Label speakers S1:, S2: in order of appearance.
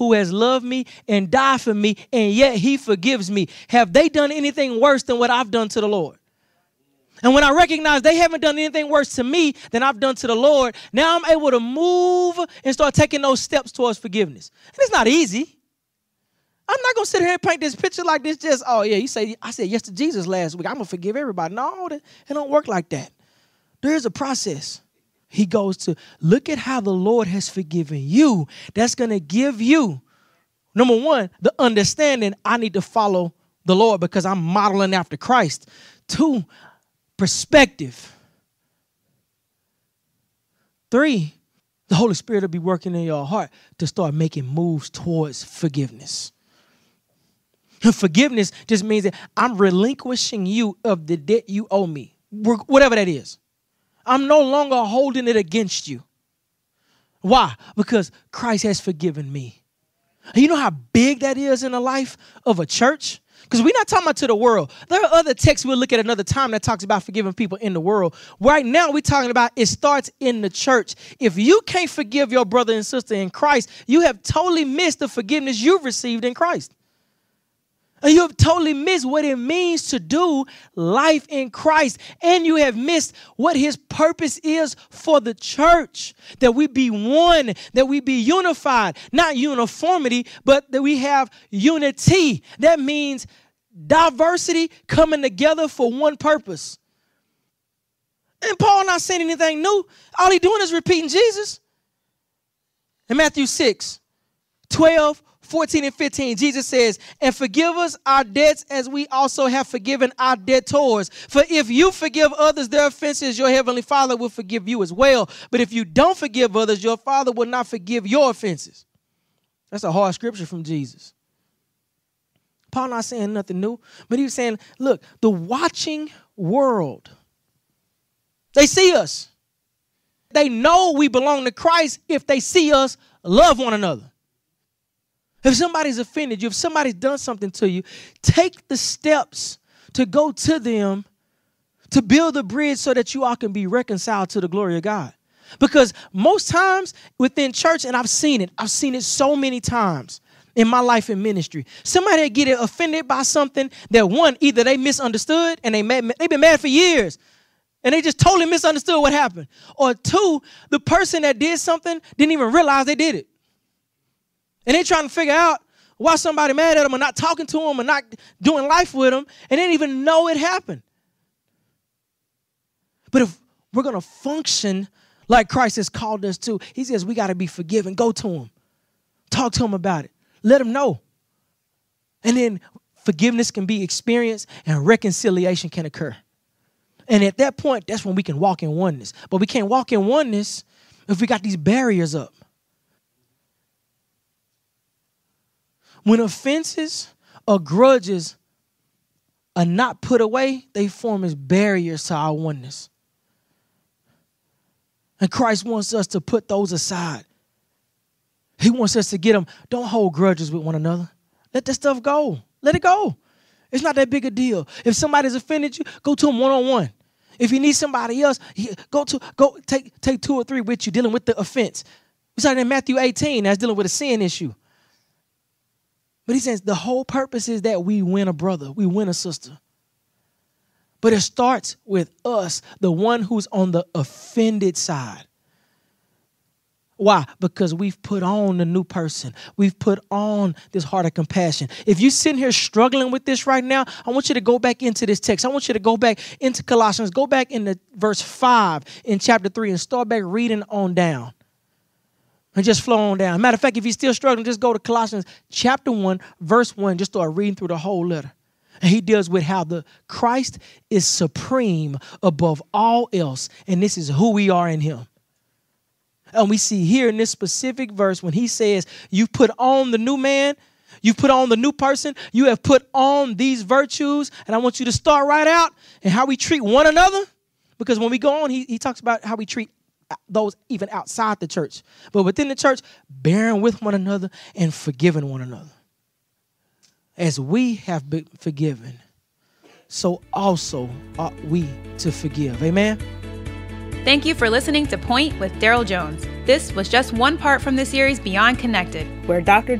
S1: who has loved me and died for me, and yet he forgives me. Have they done anything worse than what I've done to the Lord? And when I recognize they haven't done anything worse to me than I've done to the Lord, now I'm able to move and start taking those steps towards forgiveness. And it's not easy. I'm not going to sit here and paint this picture like this just, oh, yeah, I said yes to Jesus last week. I'm going to forgive everybody. No, it don't work like that. There is a process. He goes to look at how the Lord has forgiven you. That's going to give you, number one, the understanding I need to follow the Lord because I'm modeling after Christ. 2, perspective. 3, the Holy Spirit will be working in your heart to start making moves towards forgiveness. And forgiveness just means that I'm relinquishing you of the debt you owe me, whatever that is. I'm no longer holding it against you. Why? Because Christ has forgiven me. And you know how big that is in the life of a church? Because we're not talking about to the world. There are other texts we'll look at another time that talks about forgiving people in the world. Right now, we're talking about it starts in the church. If you can't forgive your brother and sister in Christ, you have totally missed the forgiveness you've received in Christ. And you have totally missed what it means to do life in Christ. And you have missed what his purpose is for the church. That we be one, that we be unified. Not uniformity, but that we have unity. That means diversity coming together for one purpose. And Paul not saying anything new. All he doing is repeating Jesus. In Matthew 6:12, 14 and 15, Jesus says, and forgive us our debts as we also have forgiven our debtors. For if you forgive others their offenses, your heavenly Father will forgive you as well. But if you don't forgive others, your Father will not forgive your offenses. That's a hard scripture from Jesus. Paul not saying nothing new, but he was saying, look, the watching world, they see us. They know we belong to Christ if they see us love one another. If somebody's offended you, if somebody's done something to you, take the steps to go to them to build a bridge so that you all can be reconciled to the glory of God. Because most times within church, and I've seen it so many times in my life in ministry, somebody get offended by something that one, either they misunderstood and they've been mad for years and they just totally misunderstood what happened. Or 2, the person that did something didn't even realize they did it. And they're trying to figure out why somebody mad at them or not talking to them or not doing life with them and they didn't even know it happened. But if we're going to function like Christ has called us to, he says we got to be forgiven. Go to him. Talk to him about it. Let him know. And then forgiveness can be experienced and reconciliation can occur. And at that point, that's when we can walk in oneness. But we can't walk in oneness if we got these barriers up. When offenses or grudges are not put away, they form as barriers to our oneness. And Christ wants us to put those aside. He wants us to get them. Don't hold grudges with one another. Let that stuff go. Let it go. It's not that big a deal. If somebody's offended you, go to them one-on-one. If you need somebody else, go take 2 or 3 with you dealing with the offense. We saw it in Matthew 18 that's dealing with a sin issue. But he says the whole purpose is that we win a brother, we win a sister. But it starts with us, the one who's on the offended side. Why? Because we've put on the new person. We've put on this heart of compassion. If you're sitting here struggling with this right now, I want you to go back into this text. I want you to go back into Colossians. Go back into verse 5 in chapter 3 and start back reading on down. And just flow on down. Matter of fact, if you're still struggling, just go to Colossians chapter 1, verse 1. Just start reading through the whole letter. And he deals with how the Christ is supreme above all else. And this is who we are in him. And we see here in this specific verse when he says, you've put on the new man, you've put on the new person, you have put on these virtues. And I want you to start right out and how we treat one another. Because when we go on, he talks about how we treat those even outside the church. But within the church, bearing with one another and forgiving one another. As we have been forgiven, so also ought we to forgive. Amen.
S2: Thank you for listening to Point with Daryl Jones. This was just one part from the series Beyond Connected,
S3: where Dr.